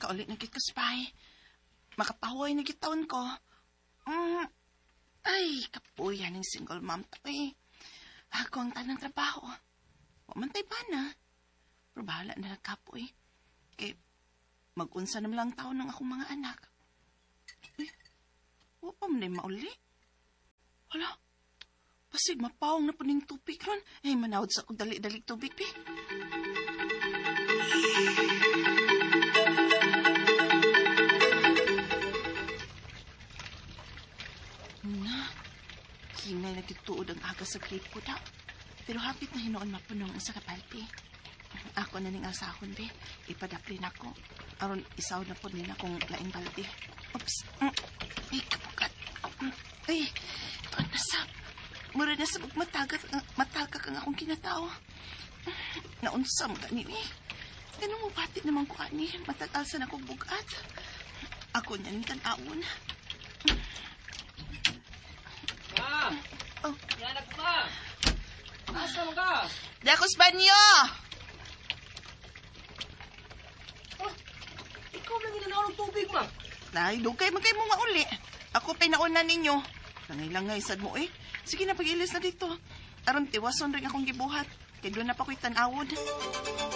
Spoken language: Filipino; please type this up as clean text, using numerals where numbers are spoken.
kaulit na kitkuspay. Makapahuay na gitaon ko. Ay, kapuyan ng single mom to eh. Ako ang tanang trabaho. Wamantay pa na. Pero bahala na nagkapoy. Kaya mag-unsa naman lang taon ng akong mga anak. Uy, wapam na yung mauli. Wala, pasig mapawang na po ning tubig ron. Eh, manawad sa akong dali-dalig tubig, pi. Hinay na gituod ang aga sa grade ko daw. Pero hapit na hinoon mapunong ang sa kapalpi. Ako na ning asahon, be. Ipadaplin ako. Aron isaw na po nila kung laing balde. Oops. Ay, kapukat. Ay, ito nasap. Mura na sa matagak ang akong kinatao. Naunsam ka ni, eh. Ganun mo pati naman ko ani. Matagal sa akong bugat. Ako niya ning tanawon. Ma! Oh. Yan ako, ma! Asa mo ka? Dakos banyo! Oh, ikaw lang ginanaw ng tubig, ma. Ay, dugay man kayo mo mauli. Ako pa'y nauna ninyo. Langay-langay sad mo eh. Sige na, pag-ilis na dito. Aron tiwason rin akong gibuhat. Kaya doon na pa ko'y tanawod.